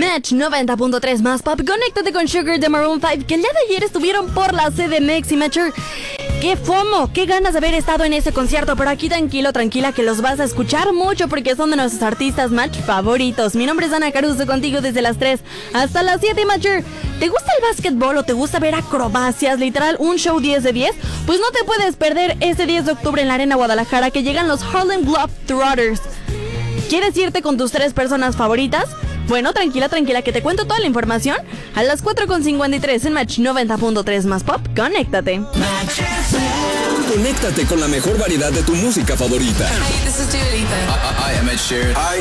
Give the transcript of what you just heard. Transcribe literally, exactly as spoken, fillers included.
Match noventa punto tres más pop. Conéctate con Sugar de Maroon cinco, que el día de ayer estuvieron por la C D M X y Matcher. ¡Qué fomo! ¡Qué ganas de haber estado en ese concierto! Pero aquí tranquilo, tranquila, que los vas a escuchar mucho porque son de nuestros artistas Match favoritos. Mi nombre es Ana Caruso, contigo desde las tres hasta las siete, Matcher. ¿Te gusta el básquetbol o te gusta ver acrobacias? Literal, un show diez de diez. Pues no te puedes perder este diez de octubre en la Arena Guadalajara, que llegan los Harlem Globetrotters. ¿Quieres irte con tus tres personas favoritas? Bueno, tranquila, tranquila, que te cuento toda la información a las cuatro con cincuenta y tres en Match noventa punto tres más pop. Conéctate. Conéctate con la mejor variedad de tu música favorita. Hey, this is Dua Lipa. I, I am Ed Sheeran. Hi,